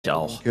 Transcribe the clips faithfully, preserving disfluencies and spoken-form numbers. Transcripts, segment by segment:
auch.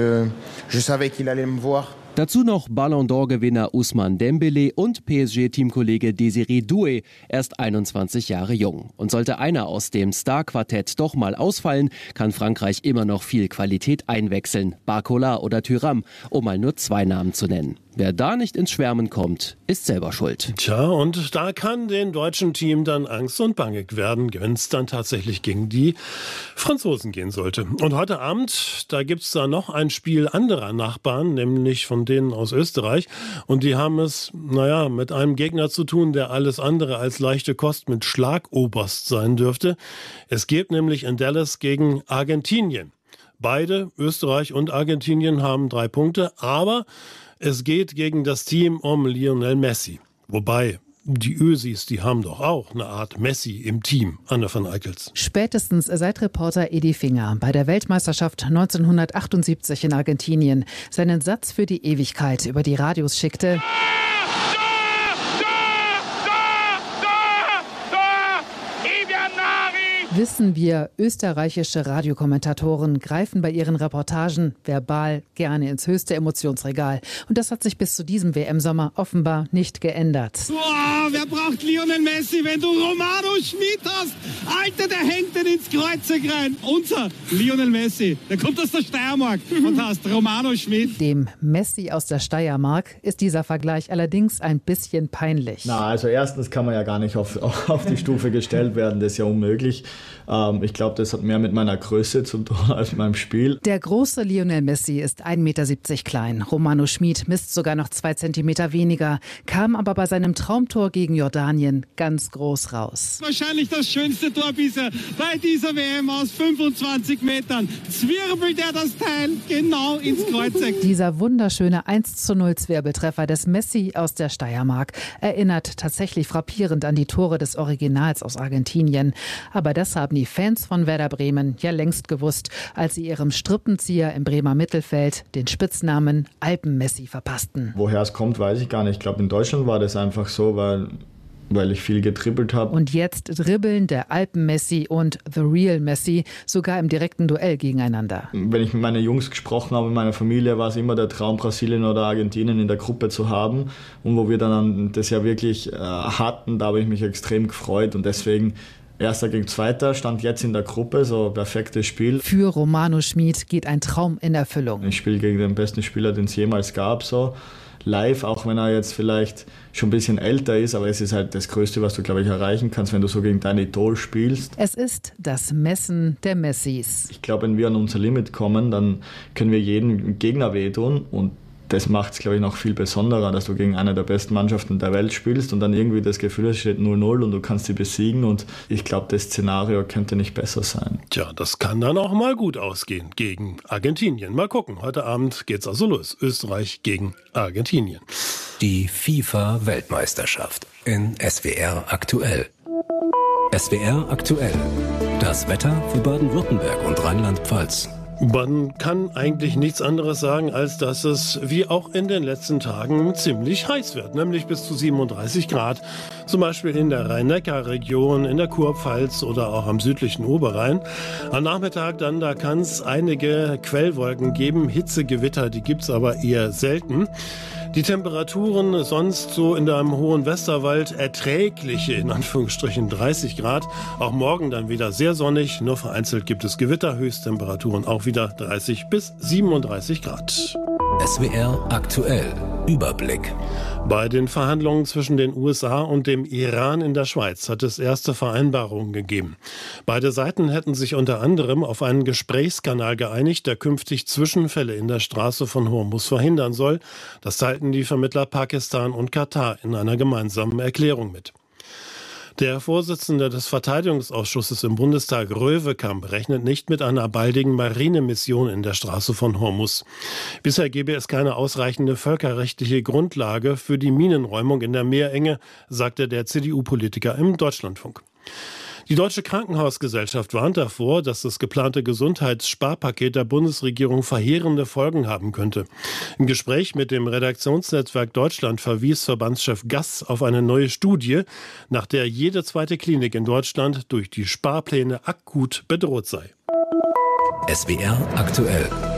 Dazu noch Ballon d'Or-Gewinner Ousmane Dembélé und P S G-Teamkollege Désiré Doué, erst einundzwanzig Jahre jung. Und sollte einer aus dem Star-Quartett doch mal ausfallen, kann Frankreich immer noch viel Qualität einwechseln. Barcola oder Thuram, um mal nur zwei Namen zu nennen. Wer da nicht ins Schwärmen kommt, ist selber schuld. Tja, und da kann dem deutschen Team dann Angst und Bange werden, wenn es dann tatsächlich gegen die Franzosen gehen sollte. Und heute Abend, da gibt's da noch ein Spiel anderer Nachbarn, nämlich von denen aus Österreich. Und die haben es, naja, mit einem Gegner zu tun, der alles andere als leichte Kost mit Schlagoberst sein dürfte. Es geht nämlich in Dallas gegen Argentinien. Beide, Österreich und Argentinien, haben drei Punkte, aber es geht gegen das Team um Lionel Messi. Wobei, die Ösis, die haben doch auch eine Art Messi im Team, Anne van Eickels. Spätestens seit Reporter Edi Finger bei der Weltmeisterschaft neunzehnhundertachtundsiebzig in Argentinien seinen Satz für die Ewigkeit über die Radios schickte: wissen wir, österreichische Radiokommentatoren greifen bei ihren Reportagen verbal gerne ins höchste Emotionsregal. Und das hat sich bis zu diesem W M-Sommer offenbar nicht geändert. Boah, wer braucht Lionel Messi, wenn du Romano Schmid hast? Alter, der hängt den ins Kreuzig rein. Unser Lionel Messi, der kommt aus der Steiermark und heißt Romano Schmid. Dem Messi aus der Steiermark ist dieser Vergleich allerdings ein bisschen peinlich. Na, also erstens kann man ja gar nicht auf, auf die Stufe gestellt werden, das ist ja unmöglich. Ähm, ich glaube, das hat mehr mit meiner Größe zu tun als mit meinem Spiel. Der große Lionel Messi ist ein Meter siebzig klein. Romano Schmid misst sogar noch zwei Zentimeter weniger, kam aber bei seinem Traumtor gegen Jordanien ganz groß raus. Wahrscheinlich das schönste Tor bisher bei dieser W M aus fünfundzwanzig Metern. Zwirbelt er das Teil genau ins Kreuzeck. Dieser wunderschöne eins zu null Zwirbeltreffer des Messi aus der Steiermark erinnert tatsächlich frappierend an die Tore des Originals aus Argentinien. Aber das haben die Fans von Werder Bremen ja längst gewusst, als sie ihrem Strippenzieher im Bremer Mittelfeld den Spitznamen Alpen-Messi verpassten. Woher es kommt, weiß ich gar nicht. Ich glaube, in Deutschland war das einfach so, weil, weil ich viel getribbelt habe. Und jetzt dribbeln der Alpen-Messi und The Real Messi sogar im direkten Duell gegeneinander. Wenn ich mit meinen Jungs gesprochen habe, in meiner Familie, war es immer der Traum, Brasilien oder Argentinien in der Gruppe zu haben. Und wo wir dann das ja wirklich äh, hatten, da habe ich mich extrem gefreut und deswegen Erster gegen Zweiter, stand jetzt in der Gruppe, so perfektes Spiel. Für Romano Schmid geht ein Traum in Erfüllung. Ich spiele gegen den besten Spieler, den es jemals gab, so live, auch wenn er jetzt vielleicht schon ein bisschen älter ist, aber es ist halt das Größte, was du, glaube ich, erreichen kannst, wenn du so gegen dein Idol spielst. Es ist das Messen der Messis. Ich glaube, wenn wir an unser Limit kommen, dann können wir jedem Gegner wehtun und das macht es, glaube ich, noch viel besonderer, dass du gegen eine der besten Mannschaften der Welt spielst und dann irgendwie das Gefühl, es steht null null und du kannst sie besiegen und ich glaube, das Szenario könnte nicht besser sein. Tja, das kann dann auch mal gut ausgehen gegen Argentinien. Mal gucken, heute Abend geht's also los. Österreich gegen Argentinien. Die FIFA-Weltmeisterschaft in S W R aktuell. S W R aktuell. Das Wetter für Baden-Württemberg und Rheinland-Pfalz. Man kann eigentlich nichts anderes sagen, als dass es wie auch in den letzten Tagen ziemlich heiß wird, nämlich bis zu siebenunddreißig Grad. Zum Beispiel in der Rhein-Neckar-Region, in der Kurpfalz oder auch am südlichen Oberrhein. Am Nachmittag dann, da kann es einige Quellwolken geben, Hitzegewitter, die gibt's aber eher selten. Die Temperaturen sonst so in einem hohen Westerwald erträgliche, in Anführungsstrichen dreißig Grad. Auch morgen dann wieder sehr sonnig, nur vereinzelt gibt es Gewitter, Höchsttemperaturen auch wieder dreißig bis siebenunddreißig Grad. S W R aktuell. Überblick. Bei den Verhandlungen zwischen den U S A und dem Iran in der Schweiz hat es erste Vereinbarungen gegeben. Beide Seiten hätten sich unter anderem auf einen Gesprächskanal geeinigt, der künftig Zwischenfälle in der Straße von Hormuz verhindern soll. Das teilten die Vermittler Pakistan und Katar in einer gemeinsamen Erklärung mit. Der Vorsitzende des Verteidigungsausschusses im Bundestag, Röwekamp, rechnet nicht mit einer baldigen Marinemission in der Straße von Hormuz. Bisher gebe es keine ausreichende völkerrechtliche Grundlage für die Minenräumung in der Meerenge, sagte der C D U-Politiker im Deutschlandfunk. Die Deutsche Krankenhausgesellschaft warnt davor, dass das geplante Gesundheitssparpaket der Bundesregierung verheerende Folgen haben könnte. Im Gespräch mit dem Redaktionsnetzwerk Deutschland verwies Verbandschef Gass auf eine neue Studie, nach der jede zweite Klinik in Deutschland durch die Sparpläne akut bedroht sei. S W R aktuell.